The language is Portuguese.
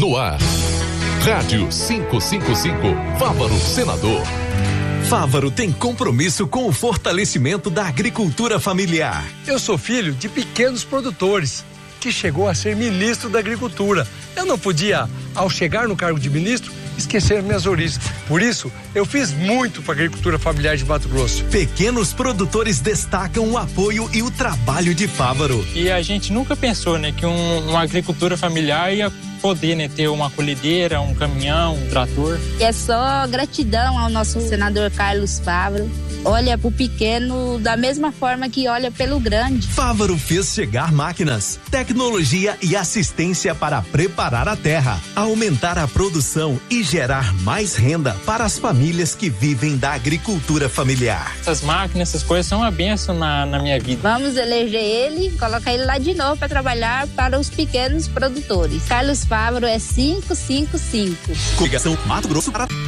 No ar, Rádio 555, Fávaro Senador. Fávaro tem compromisso com o fortalecimento da agricultura familiar. Eu sou filho de pequenos produtores, que chegou a ser ministro da Agricultura. Eu não podia, ao chegar no cargo de ministro, esquecer minhas origens. Por isso, eu fiz muito para a agricultura familiar de Mato Grosso. Pequenos produtores destacam o apoio e o trabalho de Fávaro. E a gente nunca pensou, que uma agricultura familiar ia poder, ter uma colhedeira, um caminhão, um trator. E é só gratidão ao nosso senador Carlos Fávaro. Olha pro pequeno da mesma forma que olha pelo grande. Fávaro fez chegar máquinas, tecnologia e assistência para preparar a terra, aumentar a produção e gerar mais renda para as famílias que vivem da agricultura familiar. Essas máquinas, essas coisas são uma bênção na minha vida. Vamos eleger ele, colocar ele lá de novo para trabalhar para os pequenos produtores. Carlos Fávaro é 555. Coligação Mato Grosso para